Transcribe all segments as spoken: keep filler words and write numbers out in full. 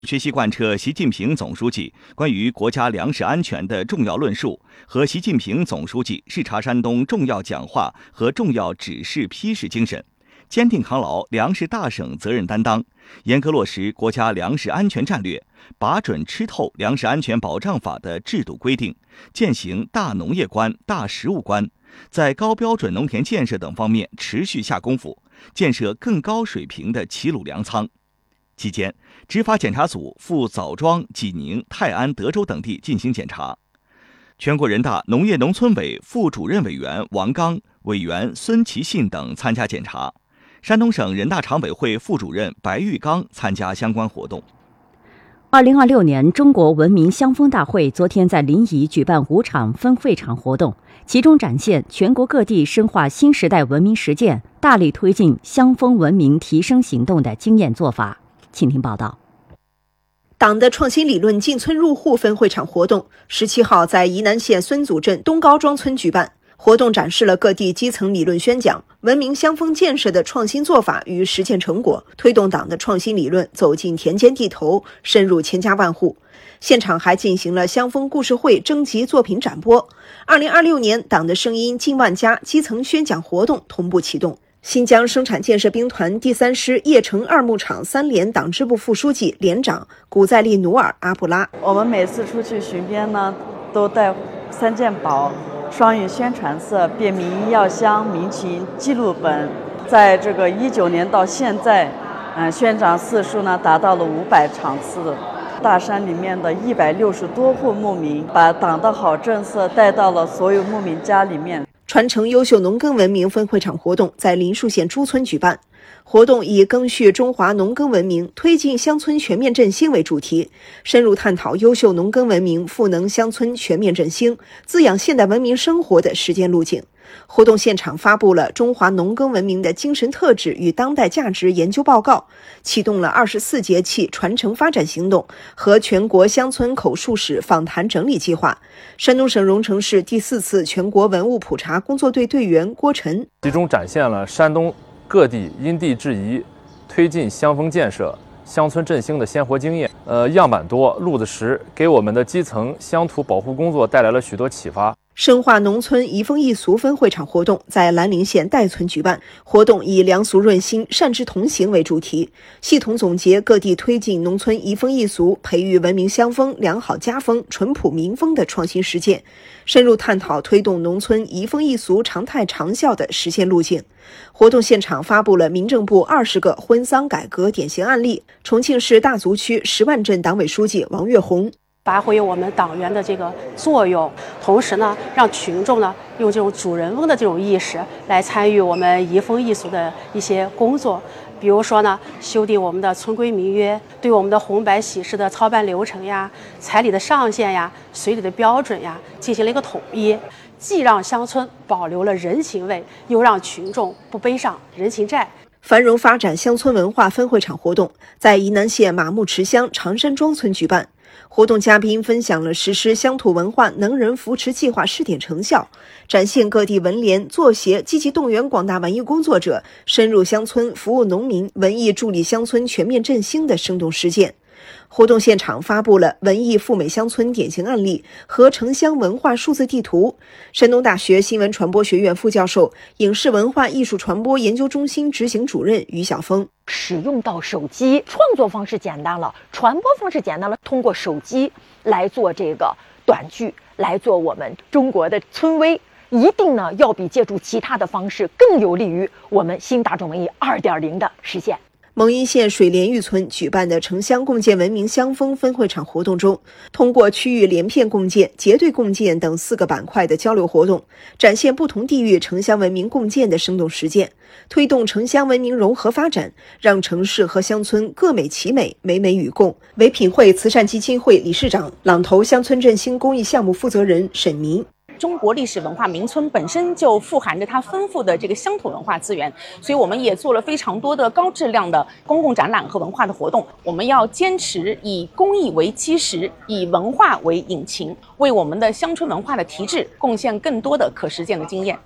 学习贯彻习近平总书记关于国家粮食安全的重要论述和习近平总书记视察山东重要讲话和重要指示批示精神，坚定扛牢粮食大省责任担当，严格落实国家粮食安全战略，把准吃透粮食安全保障法的制度规定，践行大农业观、大食物观，在高标准农田建设等方面持续下功夫，建设更高水平的齐鲁粮仓。期间，执法检查组赴枣庄、济宁、泰安、德州等地进行检查。全国人大农业农村委副主任委员王刚、委员孙其信等参加检查。山东省人大常委会副主任白玉刚参加相关活动。 二零二六年中国文明乡风大会昨天在临沂举办五场分会场活动，其中展现全国各地深化新时代文明实践、大力推进乡风文明提升行动的经验做法。请听报道。 党的创新理论进村入户分会场活动十七号在宜南县孙祖镇东高庄村举办。活动展示了各地基层理论宣讲、文明乡风建设的创新做法与实践成果，推动党的创新理论走进田间地头，深入千家万户。现场还进行了乡风故事会征集作品展播。二零二六年党的声音近万家基层宣讲活动同步启动。新疆生产建设兵团第三师叶城二牧场三连党支部副书记、连长古再利努尔阿布拉， 我们每次出去巡边呢，都带三件宝、双语宣传册、便民药箱、民情记录本。在这个一九年到现在，嗯，宣讲次数呢达到了五百场次。大山里面的一百六十多户牧民，把党的好政策带到了所有牧民家里面。 传承优秀农耕文明分会场活动在林树县朱村举办。活动以赓续中华农耕文明，推进乡村全面振兴为主题，深入探讨优秀农耕文明赋能乡村全面振兴、滋养现代文明生活的实践路径。活动现场发布了中华农耕文明的精神特质与当代价值研究报告，启动了二十四节气传承发展行动和全国乡村口述史访谈整理计划。山东省荣成市第四次全国文物普查工作队队员郭晨， 其中展现了山东各地因地制宜推进乡风建设、乡村振兴的鲜活经验。呃，样板多，路子实，给我们的基层乡土保护工作带来了许多启发。 深化农村移风易俗分会场活动在兰陵县岱村举办，活动以良俗润心、善治同行为主题，系统总结各地推进农村移风易俗、培育文明乡风、良好家风、淳朴民风的创新实践，深入探讨推动农村移风易俗常态长效的实现路径。活动现场发布了民政部二十个婚丧改革典型案例。重庆市大足区十万镇党委书记王月红， 发挥我们党员的这个作用，同时呢，让群众呢用这种主人翁的这种意识来参与我们移风易俗的一些工作。比如说呢，修订我们的村规民约，对我们的红白喜事的操办流程呀、彩礼的上限呀、随礼的标准呀，进行了一个统一，既让乡村保留了人情味，又让群众不背上人情债。 繁荣发展乡村文化分会场活动在宜南县马木池乡长山庄村举办。活动嘉宾分享了实施乡土文化能人扶持计划试点成效，展现各地文联、作协积极动员广大文艺工作者深入乡村服务农民，文艺助力乡村全面振兴的生动实践。活动现场发布了文艺赴美乡村典型案例和城乡文化数字地图。山东大学新闻传播学院副教授、影视文化艺术传播研究中心执行主任于晓峰， 使用到手机，创作方式简单了，传播方式简单了，通过手机来做这个短剧，来做我们中国的村威，一定呢要比借助其他的方式更有利于我们新大众文艺 二点零 的实现。 蒙阴县水莲峪村举办的城乡共建文明乡风分会场活动中，通过区域连片共建、结对共建等四个板块的交流活动，展现不同地域城乡文明共建的生动实践，推动城乡文明融合发展，让城市和乡村各美其美，美美与共。唯品会慈善基金会理事长、朗头乡村振兴公益项目负责人沈明， 中国历史文化名村本身就富含着它丰富的这个乡土文化资源，所以我们也做了非常多的高质量的公共展览和文化的活动。我们要坚持以公益为基石，以文化为引擎，为我们的乡村文化的提质贡献更多的可实践的经验。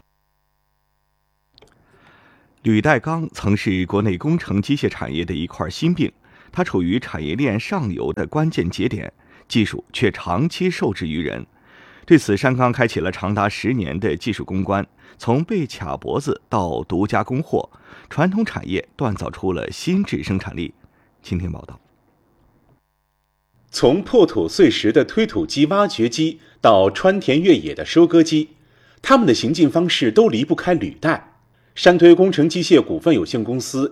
履带钢曾是国内工程机械产业的一块心病， 它处于产业链上游的关键节点，技术却长期受制于人。对此，山钢开启了长达十年的技术攻关，从被卡脖子到独家供货，传统产业锻造出了新质生产力。请听报道。 从破土碎石的推土机、挖掘机到穿田越野的收割机，它们的行进方式都离不开履带。山推工程机械股份有限公司